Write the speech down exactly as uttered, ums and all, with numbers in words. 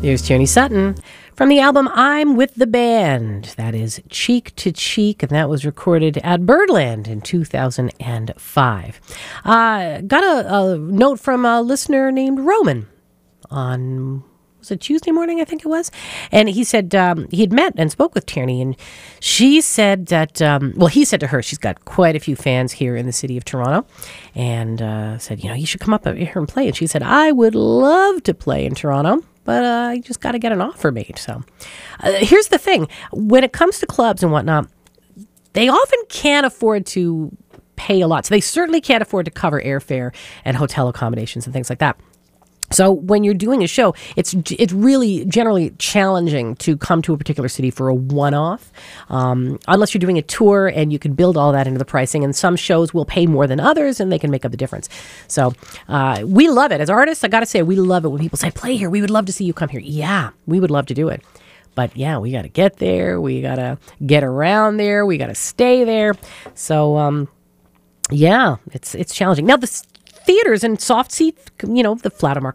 There's Tierney Sutton from the album I'm With the Band. That is Cheek to Cheek, and that was recorded at Birdland in two thousand five. Uh, got a, a note from a listener named Roman on, was it Tuesday morning, I think it was? And he said um, he had met and spoke with Tierney, and she said that, um, well, he said to her, she's got quite a few fans here in the city of Toronto, and uh, said, you know, you should come up here and play. And she said, I would love to play in Toronto, but uh, I just got to get an offer made. So uh, here's the thing. When it comes to clubs and whatnot, they often can't afford to pay a lot. So they certainly can't afford to cover airfare and hotel accommodations and things like that. So when you're doing a show, it's it's really generally challenging to come to a particular city for a one-off, um, unless you're doing a tour and you can build all that into the pricing. And some shows will pay more than others, and they can make up the difference. So uh, we love it. As artists, I got to say, we love it when people say, play here. We would love to see you come here. Yeah, we would love to do it. But yeah, we got to get there. We got to get around there. We got to stay there. So um, yeah, it's it's challenging. Now, the theaters and soft seat, you know, the Flatiron